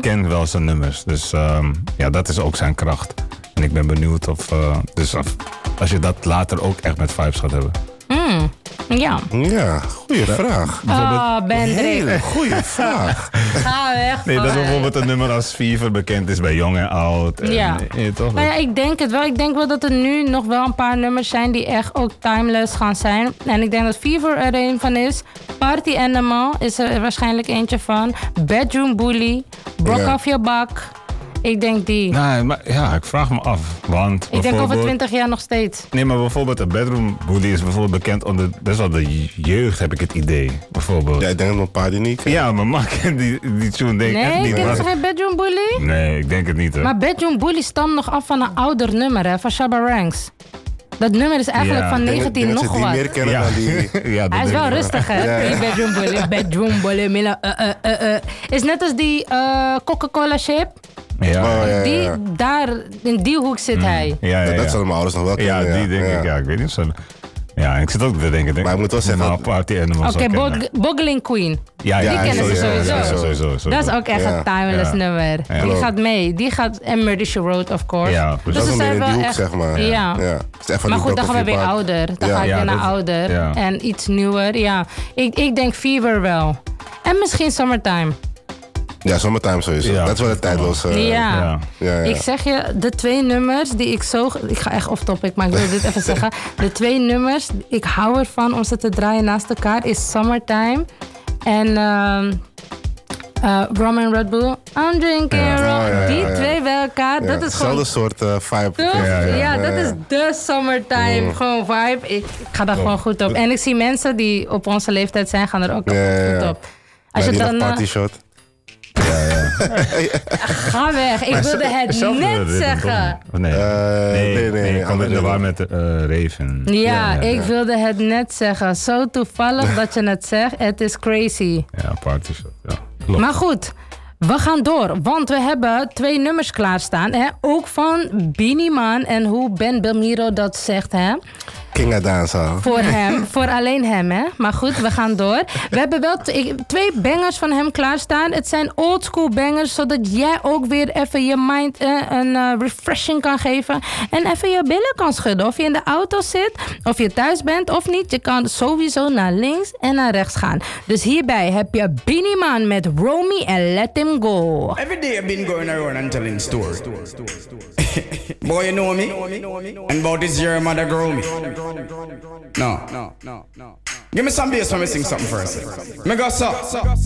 ken wel zijn nummers. Dus ja, dat is ook zijn kracht. En ik ben benieuwd of als je dat later ook echt met vibes gaat hebben. Ja. Ja, goede vraag. Bendrik. Hele goede vraag. Ga weg. Nee, dat bijvoorbeeld een nummer als Fever bekend is bij jong en oud. En, Ja. Toch? Nou ja, ik denk het wel. Ik denk wel dat er nu nog wel een paar nummers zijn die echt ook timeless gaan zijn. En ik denk dat Fever er een van is. Party Animal is er waarschijnlijk eentje van. Bedroom Bully. Broke Off Your Back. Ik denk die. Nee, maar ja, ik vraag me af. Want Ik denk over 20 jaar nog steeds. Nee, maar bijvoorbeeld een Bedroom Bully is bijvoorbeeld bekend onder best wel de jeugd, heb ik het idee. Bijvoorbeeld. Ja, ik denk dat een paar die niet kennen. Ja, maar Mark kent die tune denk ik echt Nee, niet. ken je geen Bedroom Bully? Nee, ik denk het niet. Hè. Maar Bedroom Bully stamt nog af van een ouder nummer, hè, van Shabba Ranks. Dat nummer is eigenlijk van 19 Ik denk nog dat ze die wat. meer kennen dan die... Ja, dat Hij is denk wel ik rustig, hè? Die Bedroom Bully. Bedroom Bully. Is net als die Coca-Cola chip. Ja. Die, daar, in die hoek zit hij. Ja, Dat zullen mijn ouders nog wel kennen. Ja, die denk ik. Ja, ik weet niet zo. Ja, ik zit ook te denken. Maar ik moet wel zeggen... Party Animals. Oké, Boggling Queen. Ja, die kennen ze sowieso. Dat is ook echt een timeless nummer. Ja. Die gaat mee. Die gaat... En Murder, She Wrote, of course. Ja, dus dat is ze wel meer zijn in die wel hoek, echt... zeg maar. Ja. Het is echt van Maar die goed, dan gaan we weer Dr. ouder. Dan ga ik weer naar ouder. Ja. En iets nieuwer, ja. Ik denk Fever wel. En misschien Summertime. Ja, Summertime sowieso. Ja. Dat is wel een tijdloze... Ja. Ja. Ik zeg je, de twee nummers die ik zo... Ik ga echt off topic, maar ik wil dit even zeggen. De twee nummers, ik hou ervan om ze te draaien naast elkaar, is Summertime en Rum and Red Bull. I'm drinking rum. Die twee bij elkaar, dat is gewoon... Hetzelfde soort vibe. Toch? Ja, dat is de summertime gewoon vibe. Ik ga daar gewoon goed op. En ik zie mensen die op onze leeftijd zijn, gaan er ook goed op. Als je die dan... party shot. Ga weg, ik wilde het net zeggen. Nee, ik kwam in de war met Raven. Ja, ik wilde het net zeggen. Zo toevallig dat je het zegt. Het is crazy. Ja, party shot. Ja, klopt. Maar goed, we gaan door. Want we hebben twee nummers klaarstaan. Hè? Ook van Beenie Man. En hoe Ben Belmiro dat zegt, hè? King Adanza. Voor hem, voor alleen hem, hè? Maar goed, we gaan door. We hebben wel twee bangers van hem klaarstaan. Het zijn oldschool bangers, zodat jij ook weer even je mind een refreshing kan geven. En even je billen kan schudden. Of je in de auto zit, of je thuis bent of niet. Je kan sowieso naar links en naar rechts gaan. Dus hierbij heb je Beenie Man met Romy en Let Him Go. Every day I've been going around and telling stories. Boy, you know me? And about this year, mother grow me. No. Give me some bass when we sing something first. Me go so.